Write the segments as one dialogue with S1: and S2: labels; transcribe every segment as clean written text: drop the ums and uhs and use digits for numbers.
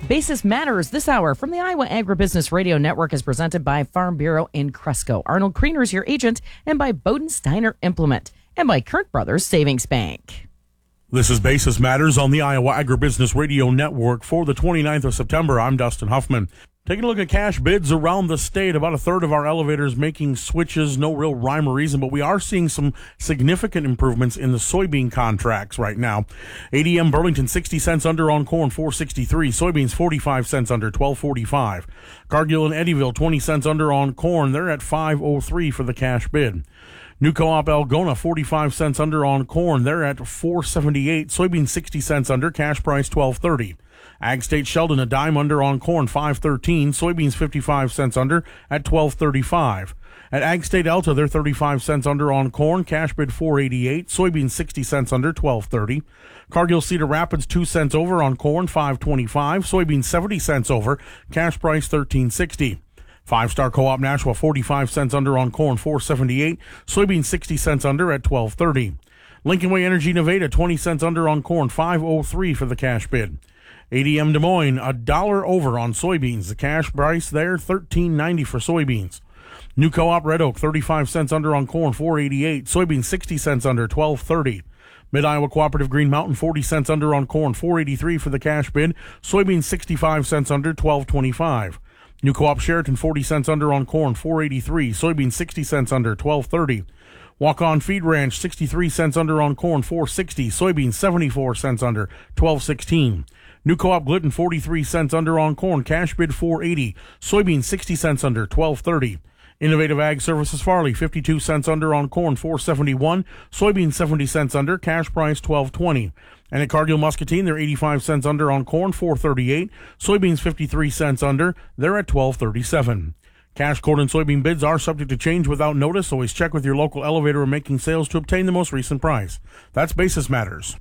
S1: Basis Matters this hour from the Iowa Agribusiness Radio Network is presented by Farm Bureau in Cresco. Arnold Kriener is your agent, and by Bodensteiner Implement, and by Kurt Brothers Savings Bank.
S2: This is Basis Matters on the Iowa Agribusiness Radio Network for the 29th of September. I'm Dustin Huffman. Taking a look at cash bids around the state, about a third of our elevators making switches. No real rhyme or reason, but we are seeing some significant improvements in the soybean contracts right now. ADM Burlington 60 cents under on corn, $4.63. Soybeans 45 cents under, $12.45. Cargill and Eddyville 20 cents under on corn. They're at $5.03 for the cash bid. New Co-op Algona 45 cents under on corn. They're at $4.78. Soybeans 60 cents under, cash price $12.30. Ag State Sheldon a dime under on corn, $5.13. Soybeans 55 cents under at $12.35. At Ag State Alta, they're 35 cents under on corn, cash bid $4.88. Soybeans 60 cents under, $12.30. Cargill Cedar Rapids 2 cents over on corn, $5.25. Soybeans 70 cents over, cash price $13.60. Five Star Co-op Nashua 45 cents under on corn, $4.78. Soybeans 60 cents under at $12.30. Lincoln Way Energy Nevada 20 cents under on corn, $5.03 for the cash bid. ADM Des Moines, $1 over on soybeans. The cash price there, $13.90 for soybeans. New Co-op Red Oak, 35 cents under on corn, $4.88. Soybeans, 60 cents under, $12.30. Mid-Iowa Cooperative Green Mountain, 40 cents under on corn, $4.83 for the cash bid. Soybeans, 65 cents under, $12.25. New Co-op Sheraton, 40 cents under on corn, $4.83. Soybeans, 60 cents under, $12.30. Walk-On Feed Ranch, 63 cents under on corn, $4.60. Soybeans, 74 cents under, $12.16. New Co-op Glidden, 43 cents under on corn, cash bid $4.80. Soybeans, 60 cents under, $12.30. Innovative Ag Services Farley, 52 cents under on corn, $4.71. Soybeans, 70 cents under, cash price $12.20. And at Cargill Muscatine, they're 85 cents under on corn, $4.38. Soybeans, 53 cents under, they're at $12.37. Cash corn and soybean bids are subject to change without notice. Always check with your local elevator or making sales to obtain the most recent price. That's Basis Matters.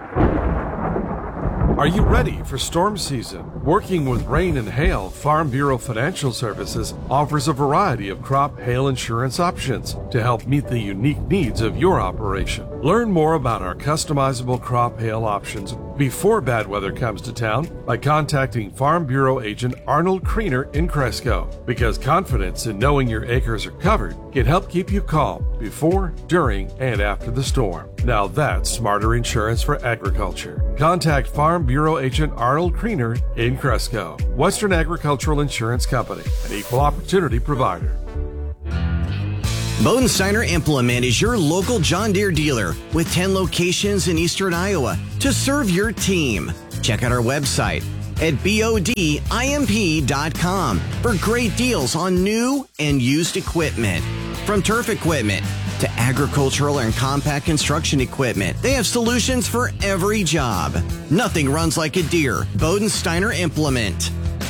S3: Are you ready for storm season? Working with rain and hail, Farm Bureau Financial Services offers a variety of crop hail insurance options to help meet the unique needs of your operation. Learn more about our customizable crop hail options before bad weather comes to town by contacting Farm Bureau agent Arnold Kriener in Cresco, because confidence in knowing your acres are covered can help keep you calm before, during, and after the storm. Now that's smarter insurance for agriculture. Contact Farm Bureau agent Arnold Kriener in Cresco. Western Agricultural Insurance Company, an equal opportunity provider.
S4: Bodensteiner Implement is your local John Deere dealer with 10 locations in eastern Iowa to serve your team. Check out our website at bodimp.com for great deals on new and used equipment. From turf equipment to agricultural and compact construction equipment, they have solutions for every job. Nothing runs like a Deere. Bodensteiner Implement.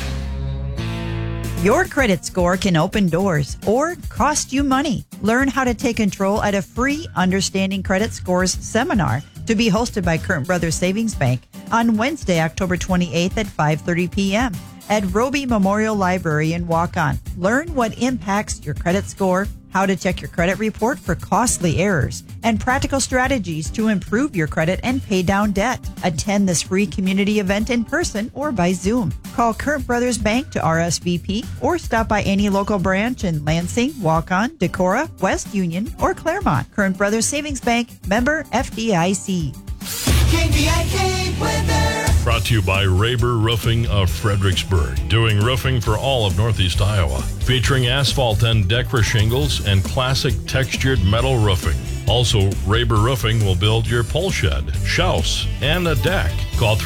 S5: Your credit score can open doors or cost you money. Learn how to take control at a free Understanding Credit Scores seminar to be hosted by Kurt Brothers Savings Bank on Wednesday, October 28th at 5:30 p.m. at Roby Memorial Library in Waukon. Learn what impacts your credit score, how to check your credit report for costly errors, and practical strategies to improve your credit and pay down debt. Attend this free community event in person or by Zoom. Call Kurt Brothers Bank to RSVP or stop by any local branch in Lansing, Waukon, Decorah, West Union, or Claremont. Kurt Brothers Savings Bank, member FDIC.
S6: KVIK weather. Brought to you by Raber Roofing of Fredericksburg, doing roofing for all of Northeast Iowa, featuring asphalt and Decra shingles and classic textured metal roofing. Also, Raber Roofing will build your pole shed, house, and a deck. Call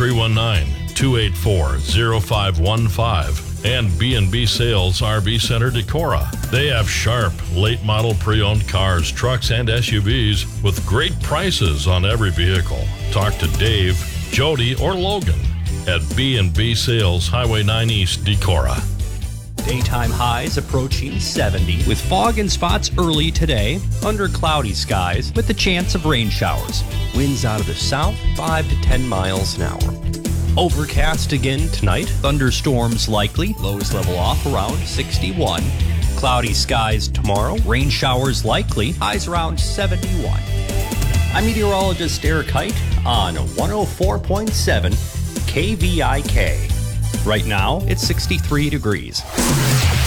S6: 319-284-0515 and B&B Sales RV Center Decorah. They have sharp, late model pre-owned cars, trucks, and SUVs with great prices on every vehicle. Talk to Dave, Jody, or Logan at B&B Sales, Highway 9 East, Decorah.
S7: Daytime highs approaching 70 with fog and spots early today, under cloudy skies with the chance of rain showers. Winds out of the south 5 to 10 miles an hour. Overcast again tonight, thunderstorms likely, lows level off around 61. Cloudy skies tomorrow, rain showers likely, highs around 71. I'm meteorologist Eric Height on 104.7 KVIK. Right now, it's 63 degrees.